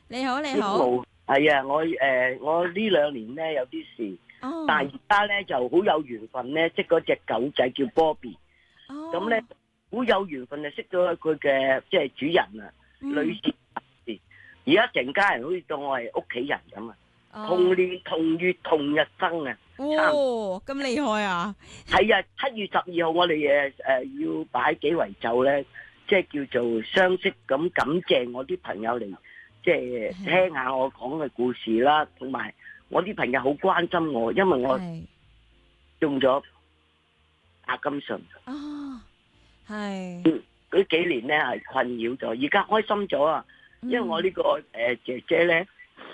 你好，你好。 職務係啊，我呢兩年咧有啲事，但係哦， 而家咧就好有緣分咧，識嗰隻狗仔叫 Bobby，咁咧哦， 好有緣分就識咗佢嘅即係主人啊，女嗯， 士。而家成家人好似當我係屋企人咁啊，同哦， 年同月同日生啊，差唔哦，咁厲害啊！ 係啊，7月12號我哋要擺幾圍酒咧，即係叫做相識咁感謝我啲朋友嚟，即係係聽下我講嘅故事啦，同埋我啲朋友好關心我，因為我係， 中咗白金遜， 哦，係， 嗰幾年咧係困擾咗，而家開心咗啊！因為我呢個姐姐咧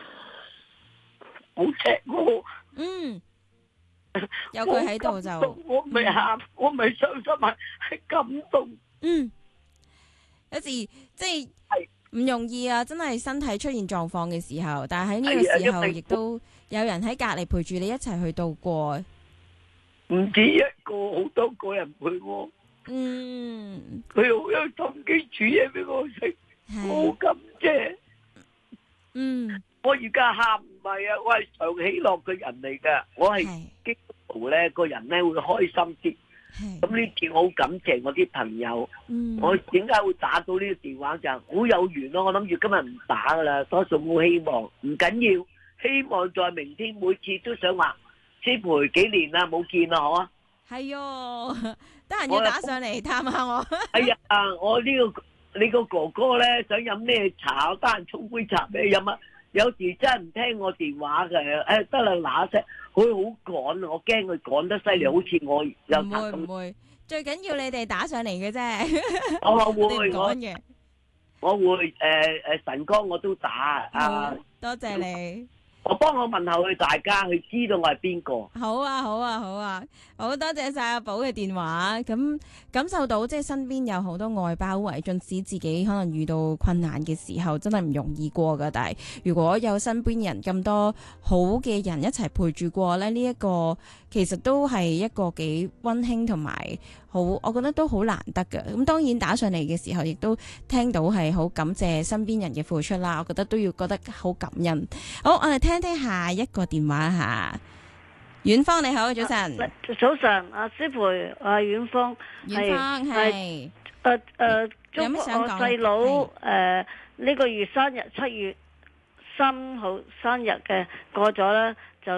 好錫我， 嗯，有佢喺度就， 我唔係喊，我唔係傷心啊，係感動。 嗯，有時即係係唔容易啊！真係身體出現狀況嘅時候，但係喺呢個係啊， 時候， 因為亦都有人喺隔離陪住你一齊去度過。 唔止一個，好多個人陪我， 嗯， 佢好有心機煮嘢俾我食，我好係， 感謝。 嗯， 我而家喊唔係啊，我係常喜樂嘅人嚟噶，我係係， 基督徒咧，個人咧會開心啲。 係， 咁呢次我好感謝我啲朋友， 嗯， 我點解會打到呢個電話就係好有緣咯。我諗住今日唔打噶啦，多數冇希望，唔緊要，希望在明天每次都想話，師培幾年啦冇見啦，好啊。 係喲，得閒要打上嚟探下我。 哎呀，我呢個你個哥哥咧想飲咩茶，我得閒沖杯茶俾你飲啊。有時真係唔聽我電話嘅，得啦嗱聲，佢好趕啊，我驚佢趕得犀利，好似我有唔會唔會，最緊要你哋打上嚟嘅啫， 我你唔會講嘅。 我會晨光我都打好， 啊， 多謝你。 我幫我問候佢大家，佢知道我係邊個。 好啊，好啊，好啊，好多謝晒阿寶嘅電話。咁感受到即係身邊有好多愛包圍，縱使自己可能遇到困難嘅時候，真係唔容易過噶。但係如果有身邊人咁多好嘅人一齊陪住過咧，呢一個其實都係一個幾溫馨同埋好，我覺得都好難得㗎。咁當然打上嚟嘅時候，亦都聽到係好感謝身邊人嘅付出啦。我覺得都要覺得好感恩。好，我哋聽聽下一個電話吓。遠方你好，早晨。 早晨，阿師培，阿遠方， 遠方係祝福我有咩想講細佬係呢個月生日7月3號生日嘅過咗啦，就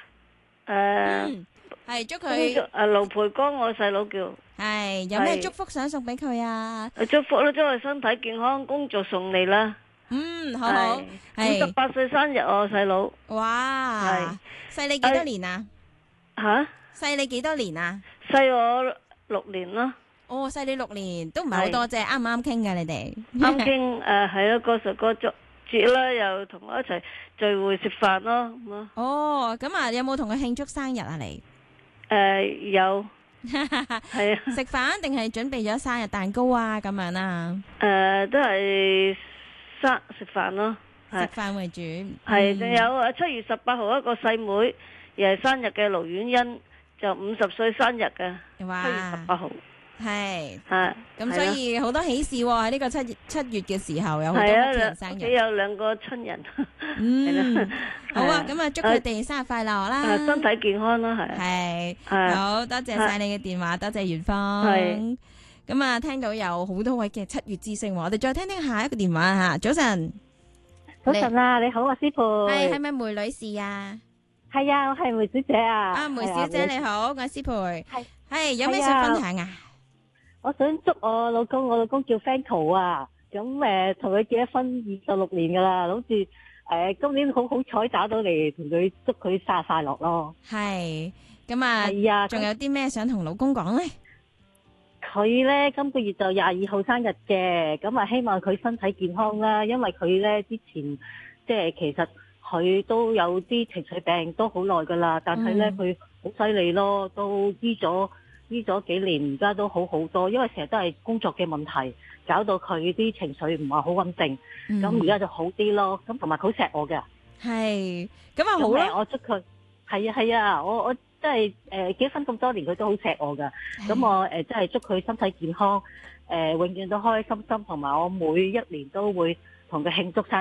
係祝佢盧培光，我細佬叫係有咩係祝福想送俾佢啊？ 祝福啦，祝佢身體健康，工作順利啦。 好好係 58歲生日我細佬， 哇，細你幾多年啊？ 吓細你幾多年啊？ 細我6年咯， 哦，細你6年都唔係好多啫，啱唔啱傾噶你哋？ 啱傾係咯，過十個節啦，又同我一齊聚會食飯咯，咁咯。 哦，咁啊，有冇同佢慶祝生日啊？你有係啊， 食飯定係準備咗生日蛋糕啊？咁樣啊？ 都係食飯咯， 食飯為主。 係仲有7月18號一個細妹，又係生日嘅盧婉欣，就50歲生日嘅哇 7月18號， 係係咁，所以好多喜事喎。喺呢個七月嘅時候，有好多係屋企人生屋企日。 有2個親人， 好啊，咁啊，祝佢哋生日快樂啦！ 身體健康啦， 係係好多謝晒你嘅電話，多謝元芳。 係咁啊，聽到有好多位嘅7月之星喎，我哋再聽聽下一個電話吓。早晨， 早晨啊，你好啊，師傅。 係咪梅女士啊？ 係啊，我係梅小姐啊。 啊，梅小姐你好，我係師培。係有咩係啊想分享啊？ 我想祝我老公叫 Franco 啊，咁同佢結咗婚26年噶啦，諗住今年好彩打到嚟，同佢祝佢生日快樂咯。 係咁啊， 係啊， 仲有啲咩想同老公講咧？ 佢咧今個月就22號生日嘅，咁啊希望佢身體健康啦，因為佢咧之前即係其實佢都有啲情緒病都好耐噶啦，但係咧佢好犀利咯，都醫咗幾年，而家都好好多，因為成日都係工作嘅問題，搞到佢啲情緒唔係好穩定，咁而家就好啲咯，咁同埋佢好錫我嘅。 係咁啊，好啦， 我祝佢係啊，我真係結婚咁多年，佢都好錫我噶。咁我真係祝佢身體健康，永遠都開開心心，同埋我每一年都會同佢慶祝生